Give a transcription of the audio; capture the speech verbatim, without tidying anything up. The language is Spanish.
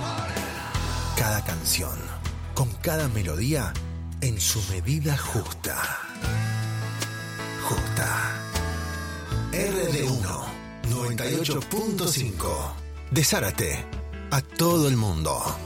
Cada canción, con cada melodía, en su medida justa. Justa. R D uno, noventa y ocho punto cinco. De Zárate a todo el mundo.